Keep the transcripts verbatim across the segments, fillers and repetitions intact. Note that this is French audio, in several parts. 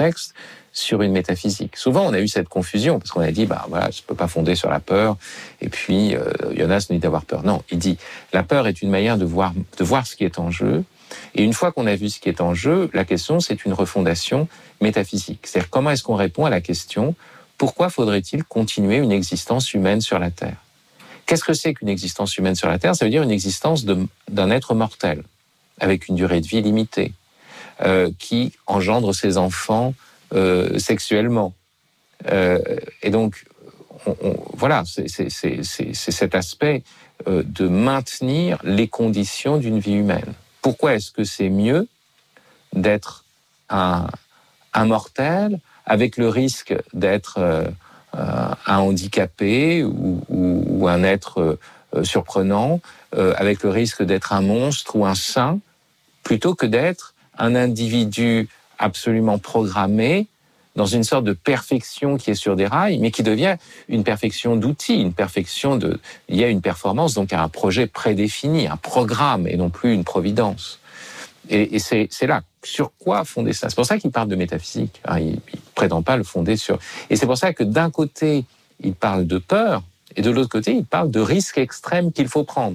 texte, sur une métaphysique. Souvent, on a eu cette confusion, parce qu'on a dit, bah voilà, je ne peux pas fonder sur la peur, et puis euh, Jonas nous dit d'avoir peur. Non, il dit, la peur est une manière de voir, de voir ce qui est en jeu, et une fois qu'on a vu ce qui est en jeu, la question, c'est une refondation métaphysique. C'est-à-dire, comment est-ce qu'on répond à la question, pourquoi faudrait-il continuer une existence humaine sur la Terre ? Qu'est-ce que c'est qu'une existence humaine sur la Terre ? Ça veut dire une existence de, d'un être mortel, avec une durée de vie limitée, euh, qui engendre ses enfants euh, sexuellement. Euh, et donc, on, on, voilà, c'est, c'est, c'est, c'est, c'est cet aspect euh, de maintenir les conditions d'une vie humaine. Pourquoi est-ce que c'est mieux d'être un, un mortel avec le risque d'être euh, un handicapé ou, ou, ou un être euh, surprenant, euh, avec le risque d'être un monstre ou un saint, plutôt que d'être un individu absolument programmé dans une sorte de perfection qui est sur des rails, mais qui devient une perfection d'outils, une perfection de... Il y a une performance, donc un projet prédéfini, un programme, et non plus une providence. Et, et c'est, c'est là, sur quoi fonder ça ? C'est pour ça qu'il parle de métaphysique. Hein, il ne prétend pas le fonder sur... Et c'est pour ça que d'un côté, il parle de peur, et de l'autre côté, il parle de risques extrêmes qu'il faut prendre.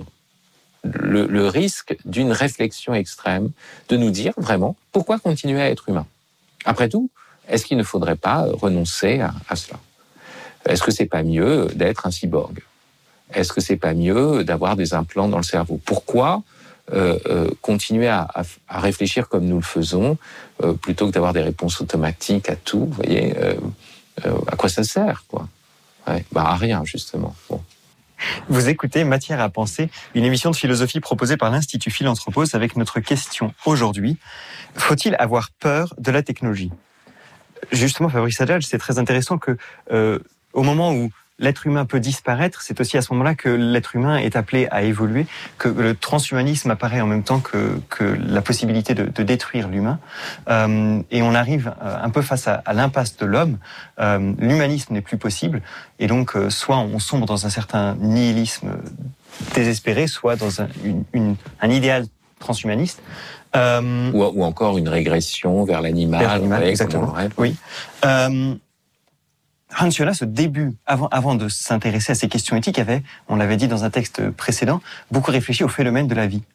Le, le risque d'une réflexion extrême, de nous dire vraiment pourquoi continuer à être humain. Après tout, est-ce qu'il ne faudrait pas renoncer à, à cela ? Est-ce que c'est pas mieux d'être un cyborg ? Est-ce que c'est pas mieux d'avoir des implants dans le cerveau ? Pourquoi euh, euh, continuer à, à, à réfléchir comme nous le faisons euh, plutôt que d'avoir des réponses automatiques à tout ? Vous voyez, euh, euh, à quoi ça sert, quoi ? Ouais, bah à rien justement. Bon. Vous écoutez Matière à penser, une émission de philosophie proposée par l'Institut Philanthropos avec notre question aujourd'hui. Faut-il avoir peur de la technologie ? Justement, Fabrice Adjadj, c'est très intéressant que, euh, au moment où l'être humain peut disparaître, c'est aussi à ce moment-là que l'être humain est appelé à évoluer, que le transhumanisme apparaît en même temps que, que la possibilité de, de détruire l'humain. Euh, et on arrive un peu face à, à l'impasse de l'homme. Euh, l'humanisme n'est plus possible. Et donc, euh, soit on sombre dans un certain nihilisme désespéré, soit dans un, une, une, un idéal transhumaniste. Euh, ou, ou encore une régression vers l'animal. Vers l'animal, ouais, exactement. Oui. Euh, Hans Jonas, au début, avant, avant de s'intéresser à ces questions éthiques, avait, on l'avait dit dans un texte précédent, beaucoup réfléchi au phénomène de la vie.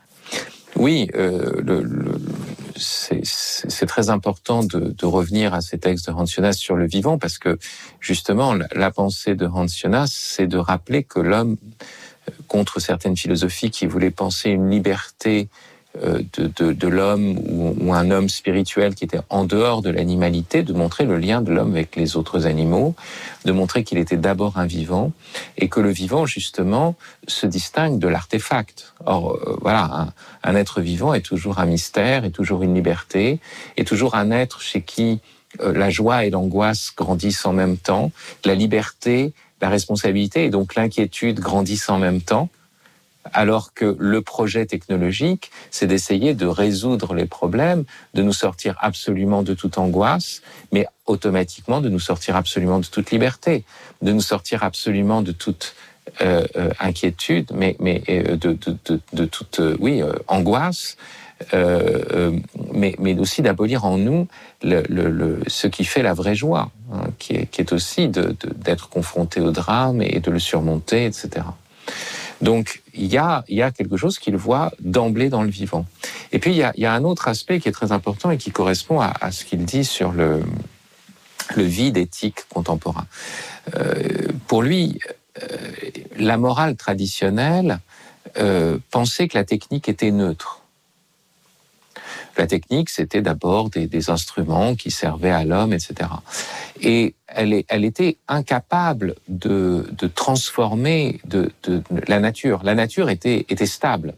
Oui, euh, le, le, c'est, c'est très important de, de revenir à ces textes de Hans Jonas sur le vivant, parce que justement, la, la pensée de Hans Jonas, c'est de rappeler que l'homme, contre certaines philosophies qui voulaient penser une liberté De, de, de l'homme ou, ou un homme spirituel qui était en dehors de l'animalité, de montrer le lien de l'homme avec les autres animaux, de montrer qu'il était d'abord un vivant et que le vivant, justement, se distingue de l'artefact. Or, euh, voilà, un, un être vivant est toujours un mystère, est toujours une liberté, est toujours un être chez qui euh, la joie et l'angoisse grandissent en même temps, la liberté, la responsabilité et donc l'inquiétude grandissent en même temps. Alors que le projet technologique, c'est d'essayer de résoudre les problèmes, de nous sortir absolument de toute angoisse, mais automatiquement de nous sortir absolument de toute liberté, de nous sortir absolument de toute euh, euh, inquiétude, mais, mais euh, de, de, de, de toute euh, oui, euh, angoisse, euh, euh, mais, mais aussi d'abolir en nous le, le, le, ce qui fait la vraie joie, hein, qui, est, qui est aussi de, de, d'être confronté au drame et de le surmonter, et cetera. Donc, il y a, il y a quelque chose qu'il voit d'emblée dans le vivant. Et puis, il y a, il y a un autre aspect qui est très important et qui correspond à, à ce qu'il dit sur le, le vide éthique contemporain. Euh, pour lui, euh, la morale traditionnelle euh, pensait que la technique était neutre. La technique, c'était d'abord des, des instruments qui servaient à l'homme, et cetera. Et elle, est, elle était incapable de, de transformer de, de, de la nature. La nature était, était stable.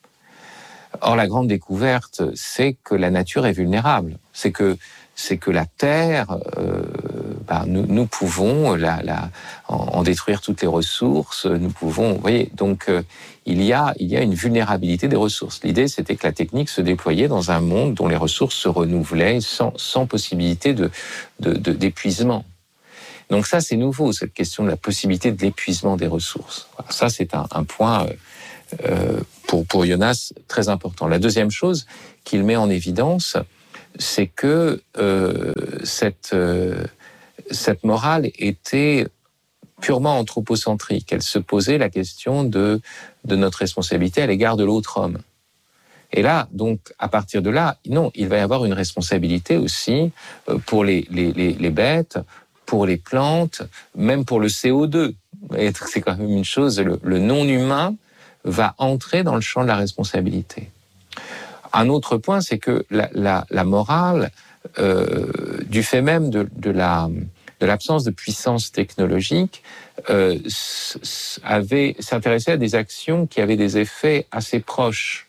Or, la grande découverte, c'est que la nature est vulnérable. C'est que, c'est que la Terre, euh, bah, nous, nous pouvons la, la, en, en détruire toutes les ressources. Nous pouvons, vous voyez, donc euh, il y a, il y a une vulnérabilité des ressources. L'idée, c'était que la technique se déployait dans un monde dont les ressources se renouvelaient sans, sans possibilité de, de, de, d'épuisement. Donc ça, c'est nouveau, cette question de la possibilité de l'épuisement des ressources. Voilà, ça, c'est un, un point euh, euh, pour, pour Jonas très important. La deuxième chose qu'il met en évidence, c'est que euh, cette, euh, cette morale était purement anthropocentrique. Elle se posait la question de, de notre responsabilité à l'égard de l'autre homme. Et là, donc, à partir de là, non, il va y avoir une responsabilité aussi pour les, les, les, les bêtes, pour les plantes, même pour le C O deux. Et c'est quand même une chose, le, le non-humain va entrer dans le champ de la responsabilité. Un autre point, c'est que la, la, la morale, euh, du fait même de, de, la, de l'absence de puissance technologique, euh, avait, s'intéressait à des actions qui avaient des effets assez proches.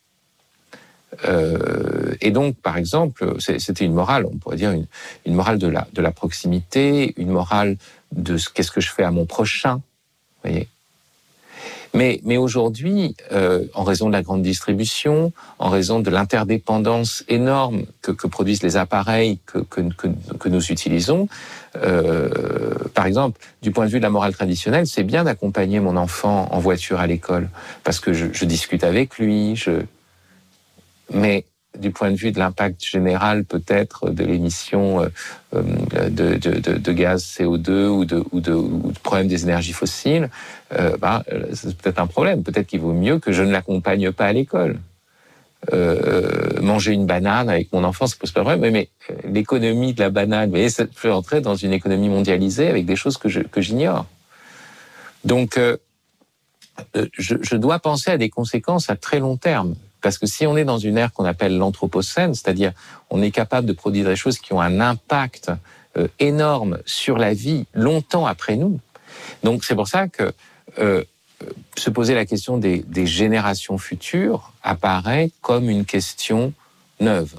Euh, et donc, par exemple, c'était une morale, on pourrait dire une, une morale de la, de la proximité, une morale de ce, qu'est-ce que je fais à mon prochain, vous voyez. Mais, mais aujourd'hui, euh, en raison de la grande distribution, en raison de l'interdépendance énorme que, que produisent les appareils que, que, que, que nous utilisons, euh, par exemple, du point de vue de la morale traditionnelle, c'est bien d'accompagner mon enfant en voiture à l'école, parce que je, je discute avec lui, je... Mais du point de vue de l'impact général, peut-être, de l'émission de, de, de, de gaz C O deux ou de, ou de, ou de problème des énergies fossiles, euh, bah, c'est peut-être un problème. Peut-être qu'il vaut mieux que je ne l'accompagne pas à l'école. Euh, manger une banane avec mon enfant, ça pose pas de problème. Mais, mais l'économie de la banane, vous voyez, ça peut entrer dans une économie mondialisée avec des choses que, je, que j'ignore. Donc, euh, je, je dois penser à des conséquences à très long terme. Parce que si on est dans une ère qu'on appelle l'anthropocène, c'est-à-dire on est capable de produire des choses qui ont un impact euh, énorme sur la vie longtemps après nous. Donc c'est pour ça que euh, se poser la question des, des générations futures apparaît comme une question neuve.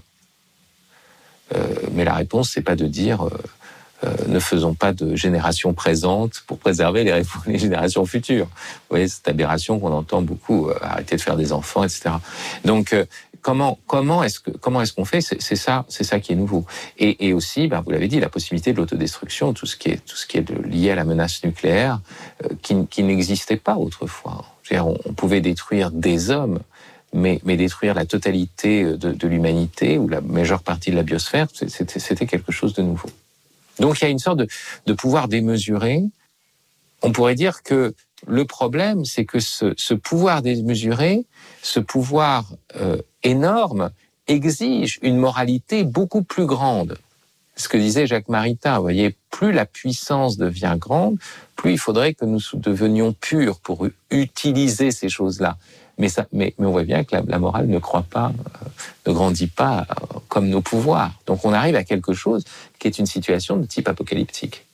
Euh, mais la réponse, c'est pas de dire euh, euh, ne faisons pas de générations présentes pour préserver les, les générations futures. Vous voyez, cette aberration qu'on entend beaucoup, euh, arrêter de faire des enfants, et cetera. Donc, euh, comment comment est-ce que comment est-ce qu'on fait ? C'est, c'est ça, c'est ça qui est nouveau. Et, et aussi, ben, vous l'avez dit, la possibilité de l'autodestruction, tout ce qui est tout ce qui est de, lié à la menace nucléaire, euh, qui, qui n'existait pas autrefois. Je veux dire, on, on pouvait détruire des hommes. Mais, mais détruire la totalité de, de l'humanité ou la majeure partie de la biosphère, c'était, c'était quelque chose de nouveau. Donc il y a une sorte de, de pouvoir démesuré. On pourrait dire que le problème, c'est que ce, ce pouvoir démesuré, ce pouvoir euh, énorme, exige une moralité beaucoup plus grande. Ce que disait Jacques Maritain, vous voyez, plus la puissance devient grande, plus il faudrait que nous devenions purs pour utiliser ces choses-là. Mais, ça, mais, mais on voit bien que la, la morale ne croît pas, euh, ne grandit pas euh, comme nos pouvoirs. Donc on arrive à quelque chose qui est une situation de type apocalyptique.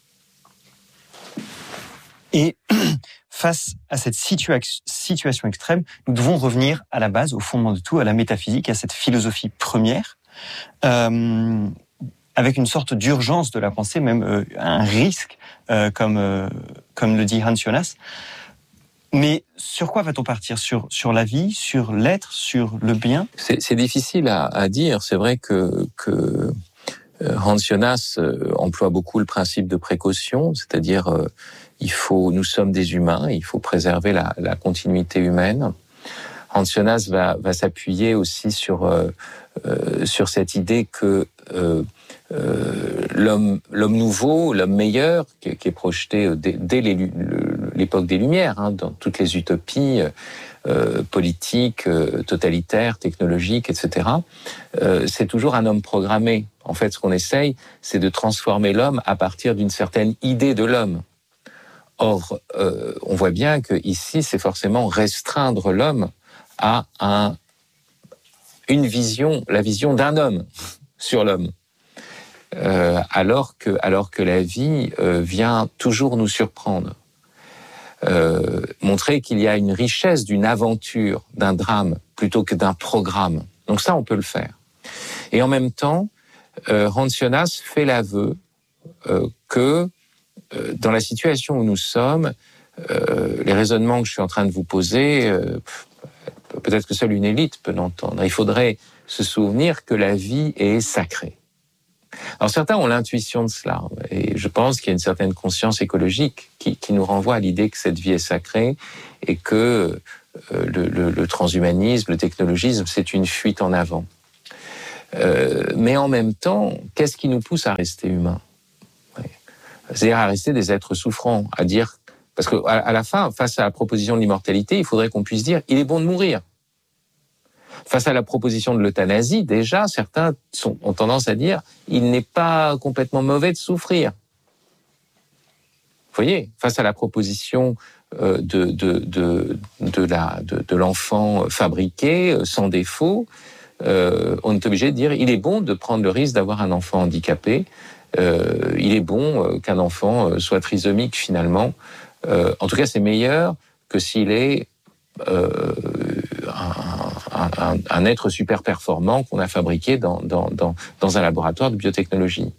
Et face à cette situa- situation extrême, nous devons revenir à la base, au fondement de tout, à la métaphysique, à cette philosophie première, euh, avec une sorte d'urgence de la pensée, même euh, un risque, euh, comme, euh, comme le dit Hans Jonas. Mais sur quoi va-t-on partir ? Sur, sur la vie, sur l'être, sur le bien ? C'est, c'est difficile à, à dire. C'est vrai que, que Hans Jonas emploie beaucoup le principe de précaution, c'est-à-dire euh, il faut, nous sommes des humains, il faut préserver la, la continuité humaine. Hans Jonas va, va s'appuyer aussi sur, euh, euh, sur cette idée que euh, euh, l'homme, l'homme nouveau, l'homme meilleur, qui, qui est projeté dès, dès les, le, l'époque des Lumières, hein, dans toutes les utopies euh, politiques, euh, totalitaires, technologiques, et cetera, euh, c'est toujours un homme programmé. En fait, ce qu'on essaye, c'est de transformer l'homme à partir d'une certaine idée de l'homme. Or, euh, on voit bien que ici, c'est forcément restreindre l'homme à un, une vision, la vision d'un homme sur l'homme. Euh, alors que, alors que la vie euh, vient toujours nous surprendre. Euh, montrer qu'il y a une richesse d'une aventure, d'un drame, plutôt que d'un programme. Donc ça, on peut le faire. Et en même temps, euh, Hans Jonas fait l'aveu euh, que euh, dans la situation où nous sommes, euh, les raisonnements que je suis en train de vous poser, euh, peut-être que seule une élite peut l'entendre. Il faudrait se souvenir que la vie est sacrée. Alors certains ont l'intuition de cela, et je pense qu'il y a une certaine conscience écologique qui, qui nous renvoie à l'idée que cette vie est sacrée et que euh, le, le, le transhumanisme, le technologisme, c'est une fuite en avant. Euh, mais en même temps, qu'est-ce qui nous pousse à rester humains? C'est-à-dire à rester des êtres souffrants, à dire... Parce qu'à à la fin, face à la proposition de l'immortalité, il faudrait qu'on puisse dire « il est bon de mourir ». Face à la proposition de l'euthanasie, déjà, certains sont, ont tendance à dire « il n'est pas complètement mauvais de souffrir ». Vous voyez, face à la proposition euh, de, de, de, de, la, de, de l'enfant fabriqué, sans défaut, euh, on est obligé de dire « il est bon de prendre le risque d'avoir un enfant handicapé ». Euh, il est bon euh, qu'un enfant euh, soit trisomique finalement. Euh, en tout cas, c'est meilleur que s'il est euh, un, un, un être super performant qu'on a fabriqué dans, dans, dans, dans un laboratoire de biotechnologie.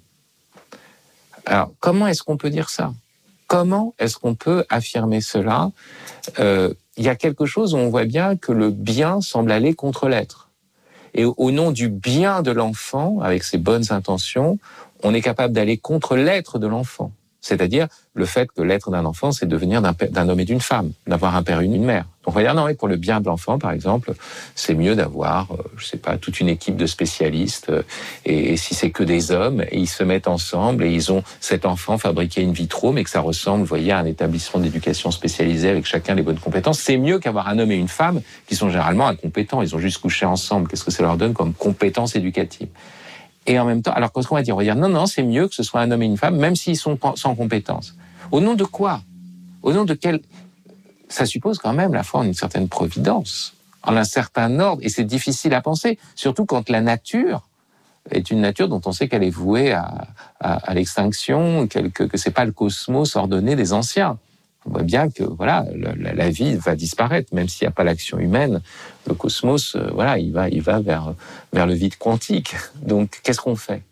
Alors, comment est-ce qu'on peut dire ça? Comment est-ce qu'on peut affirmer cela? euh, Il y a quelque chose où on voit bien que le bien semble aller contre l'être. Et au nom du bien de l'enfant, avec ses bonnes intentions, on est capable d'aller contre l'être de l'enfant. C'est-à-dire le fait que l'être d'un enfant, c'est devenir d'un, d'un homme et d'une femme, d'avoir un père et une mère. Donc on va dire, non, mais pour le bien de l'enfant, par exemple, c'est mieux d'avoir, euh, je sais pas, toute une équipe de spécialistes, euh, et, et si c'est que des hommes, et ils se mettent ensemble, et ils ont cet enfant fabriqué in vitro, mais que ça ressemble, vous voyez, à un établissement d'éducation spécialisé avec chacun les bonnes compétences. C'est mieux qu'avoir un homme et une femme qui sont généralement incompétents. Ils ont juste couché ensemble. Qu'est-ce que ça leur donne comme compétences éducatives? Et en même temps, alors qu'est-ce qu'on va dire? On va dire non, non, c'est mieux que ce soit un homme et une femme, même s'ils sont sans compétences. Au nom de quoi? Au nom de quel... Ça suppose quand même, la foi, en une certaine providence, en un certain ordre, et c'est difficile à penser, surtout quand la nature est une nature dont on sait qu'elle est vouée à, à, à l'extinction, que, que c'est pas le cosmos ordonné des anciens. On voit bien que voilà, la, la vie va disparaître, même s'il n'y a pas l'action humaine. Le cosmos, euh, voilà, il va, il va vers vers le vide quantique. Donc, qu'est-ce qu'on fait?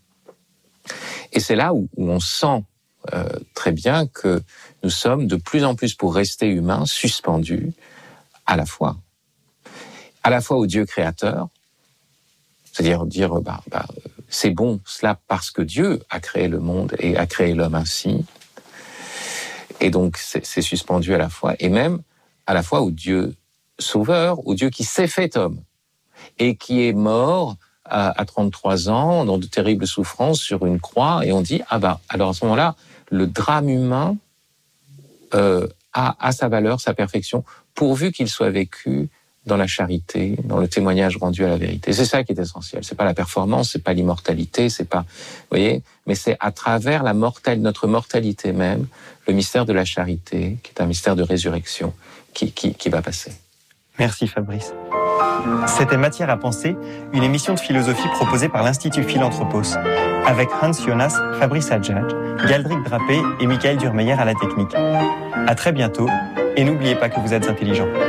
Et c'est là où, où on sent euh, très bien que nous sommes de plus en plus, pour rester humains, suspendus à la fois, à la fois au Dieu créateur, c'est-à-dire dire bah, bah, c'est bon cela parce que Dieu a créé le monde et a créé l'homme ainsi. Et donc, c'est, c'est suspendu à la fois, et même à la fois au Dieu sauveur, au Dieu qui s'est fait homme, et qui est mort à, à trente-trois ans, dans de terribles souffrances, sur une croix, et on dit, ah bah, alors à ce moment-là, le drame humain euh, a, a sa valeur, sa perfection, pourvu qu'il soit vécu dans la charité, dans le témoignage rendu à la vérité. C'est ça qui est essentiel. C'est pas la performance, c'est pas l'immortalité, c'est pas, vous voyez, mais c'est à travers la mortalité, notre mortalité même, le mystère de la charité, qui est un mystère de résurrection, qui, qui, qui va passer. Merci Fabrice. C'était Matière à penser, une émission de philosophie proposée par l'Institut Philanthropos, avec Hans Jonas, Fabrice Adjadj, Galdric Drapé et Michael Durmeyer à la technique. À très bientôt, et n'oubliez pas que vous êtes intelligents.